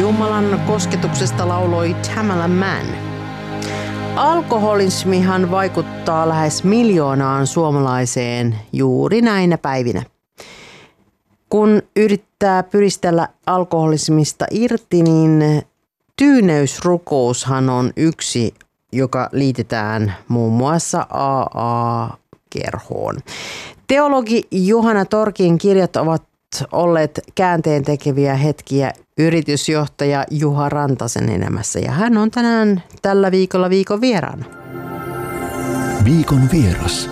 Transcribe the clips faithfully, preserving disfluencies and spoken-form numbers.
Jumalan kosketuksesta lauloi Tamala Mann. Alkoholismihan vaikuttaa lähes miljoonaan suomalaiseen juuri näinä päivinä. Kun yrittää pyristellä alkoholismista irti, niin tyyneysrukoushan on yksi, joka liitetään muun muassa A A-kerhoon. Teologi Juhana Torkin kirjat ovat olleet käänteentekeviä hetkiä yritysjohtaja Juha Rantasen elämässä, ja hän on tänään tällä viikolla viikon vieraana. Viikon vieras.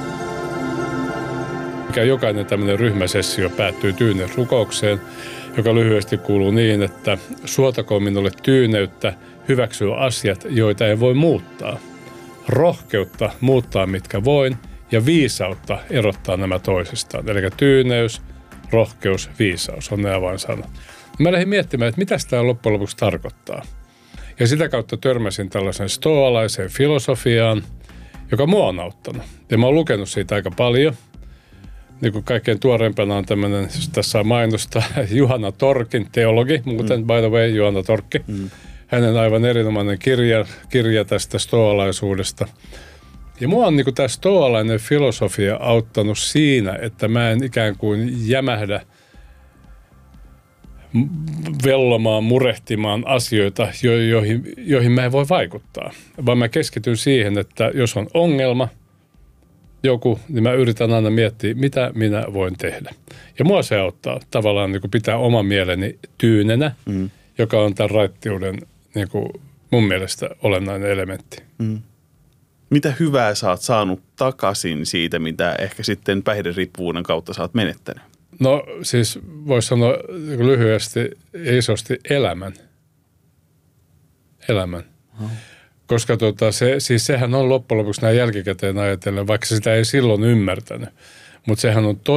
Jokainen tämmöinen ryhmäsessio päättyy tyyneysrukoukseen, joka lyhyesti kuuluu niin, että suotakoon minulle tyyneyttä hyväksyä asiat, joita ei voi muuttaa. Rohkeutta muuttaa mitkä voin ja viisautta erottaa nämä toisistaan. Eli tyyneys, rohkeus, viisaus on ne avainsanat. Mä lähdin miettimään, että mitä tämä loppujen lopuksi tarkoittaa. Ja sitä kautta törmäsin tällaisen stoalaiseen filosofiaan, joka mua on auttanut. Ja mä oon lukenut siitä aika paljon. Niin kuin kaikkein tuoreimpana on tämmöinen, jos tässä on mainosta, Juhana Torkin, teologi, muuten mm. by the way, Juhana Torkki. Mm. Hänen aivan erinomainen kirja, kirja tästä stoalaisuudesta. Ja mua on niin kuin tämä stoalainen filosofia auttanut siinä, että mä en ikään kuin jämähdä vellomaan, murehtimaan asioita, joihin, joihin mä en voi vaikuttaa. Vaan mä keskityn siihen, että jos on ongelma, joku, niin mä yritän aina miettiä, mitä minä voin tehdä. Ja mua se auttaa tavallaan niin kuin pitää oma mieleni tyynenä, mm. joka on tämän raittiuden niin kuin mun mielestä olennainen elementti. Mm. Mitä hyvää sä oot saanut takaisin siitä, mitä ehkä sitten päihderiippuvuuden kautta sä oot menettänyt? No siis voisi sanoa lyhyesti ja isosti elämän. Elämän. Hmm. Koska tota, se, siis sehän on loppujen lopuksi näin jälkikäteen ajatellen, vaikka sitä ei silloin ymmärtänyt. Mutta sehän on